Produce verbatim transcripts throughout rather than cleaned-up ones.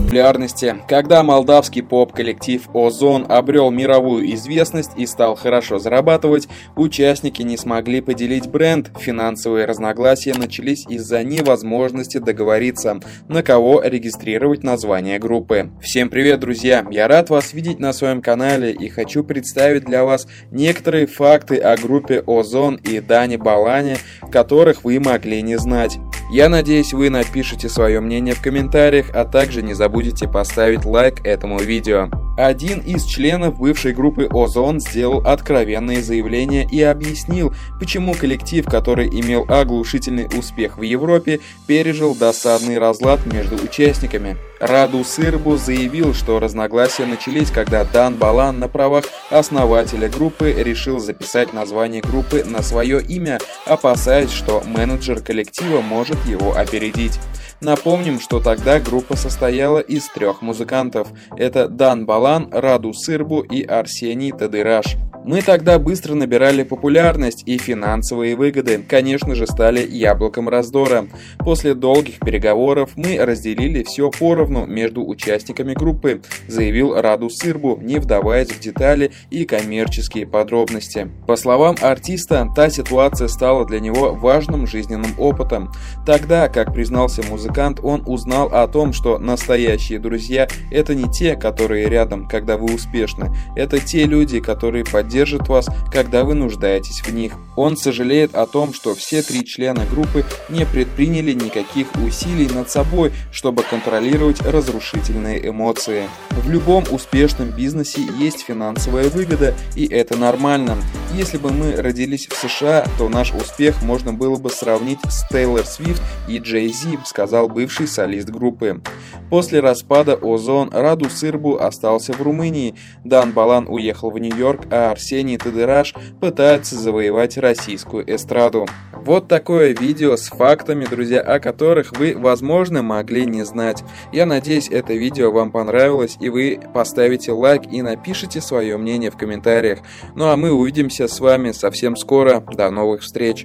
популярности. Когда молдавский поп-коллектив Озон обрел мировую известность и стал хорошо зарабатывать, участники не смогли поделить бренд. Финансовые разногласия начались из-за невозможности договориться, на кого регистрировать название группы. Всем привет, друзья! Я рад вас видеть на своем канале и хочу представить для вас некоторые факты о группе Озон и Дани Балане, которых вы могли не знать. Я надеюсь, вы напишите свое мнение в комментариях, а также не забудете поставить лайк этому видео. Один из членов бывшей группы Озон сделал откровенные заявления и объяснил, почему коллектив, который имел оглушительный успех в Европе, пережил досадный разлад между участниками. Раду Сырбу заявил, что разногласия начались, когда Дан Балан на правах основателя группы решил записать название группы на свое имя, опасаясь, что менеджер коллектива может его опередить. Напомним, что тогда группа состояла из трех музыкантов. Это Дан Балан, Раду Сырбу и Арсений Тадыраш. Мы тогда быстро набирали популярность, и финансовые выгоды, конечно же, стали яблоком раздора. После долгих переговоров мы разделили все поровну между участниками группы, заявил Раду Сырбу, не вдаваясь в детали и коммерческие подробности. По словам артиста, та ситуация стала для него важным жизненным опытом. Тогда, как признался музыкант, он узнал о том, что настоящие друзья – это не те, которые рядом, когда вы успешны, это те люди, которые поддерживают держит вас, когда вы нуждаетесь в них. Он сожалеет о том, что все три члена группы не предприняли никаких усилий над собой, чтобы контролировать разрушительные эмоции. В любом успешном бизнесе есть финансовая выгода, и это нормально. Если бы мы родились в США, то наш успех можно было бы сравнить с Тейлор Свифт и Джей Зи, сказал бывший солист группы. После распада Озон Раду Сырбу остался в Румынии, Дан Балан уехал в Нью-Йорк, а Арсений Тадыраш пытается завоевать российскую эстраду. Вот такое видео с фактами, друзья, о которых вы, возможно, могли не знать. Я надеюсь, это видео вам понравилось, и вы поставите лайк и напишите свое мнение в комментариях. Ну а мы увидимся с вами совсем скоро. До новых встреч.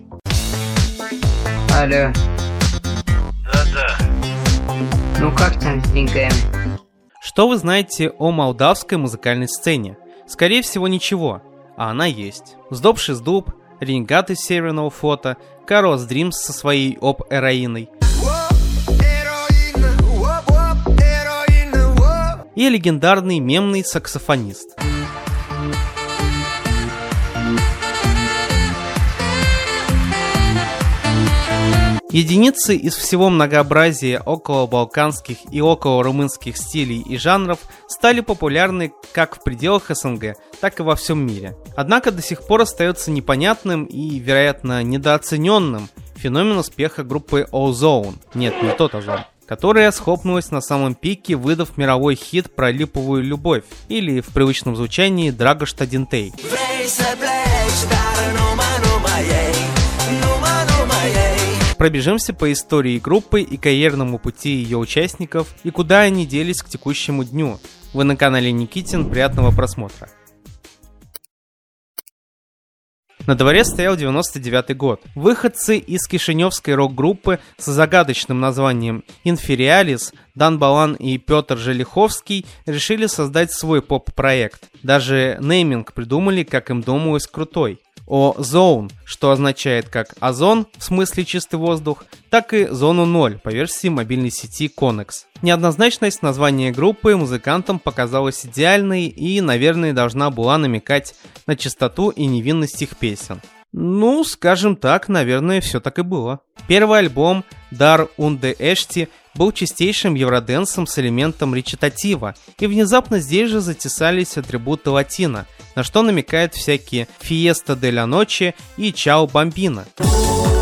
Алло. Да-да. Ну как там с деньгами? Что вы знаете о молдавской музыкальной сцене? Скорее всего, ничего, а она есть. Сдобший сдуб, Ренегат из Северного флота, Карос Дримс со своей оп-эроиной и легендарный мемный саксофонист. Единицы из всего многообразия около-балканских и около-румынских стилей и жанров стали популярны как в пределах эс эн гэ, так и во всем мире. Однако до сих пор остается непонятным и, вероятно, недооцененным феномен успеха группы Озон, нет, не тот Озон, которая схлопнулась на самом пике, выдав мировой хит про липовую любовь, или в привычном звучании Драгошта Динтей. Пробежимся по истории группы и карьерному пути ее участников и куда они делись к текущему дню. Вы на канале Никитин, приятного просмотра. На дворе стоял девяносто девятый год. Выходцы из кишиневской рок-группы с загадочным названием Inferialis, Дан Балан и Петр Желиховский решили создать свой поп-проект. Даже нейминг придумали, как им думалось, крутой. Озон, что означает как озон, в смысле чистый воздух, так и зону ноль по версии мобильной сети Connex. Неоднозначность названия группы музыкантам показалась идеальной и, наверное, должна была намекать на чистоту и невинность их песен. Ну, скажем так, наверное, все так и было. Первый альбом «Дар Унде Эшти» был чистейшим евроденсом с элементом речитатива, и внезапно здесь же затесались атрибуты латино, на что намекают всякие «Фиеста де ла Ночи» и «Чао Бамбино».